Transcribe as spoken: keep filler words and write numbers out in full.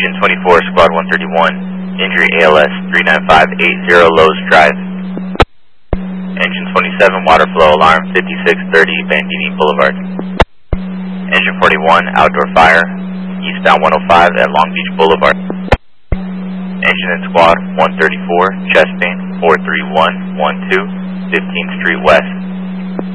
Engine twenty-four, Squad one thirty-one, injury A L S three nine five eight zero Lowe's Drive. Engine twenty-seven, water flow alarm fifty-six thirty Bandini Boulevard. Engine forty-one, outdoor fire, eastbound one oh five at Long Beach Boulevard. Engine and Squad one thirty-four, chest pain four three one one two, fifteenth Street West.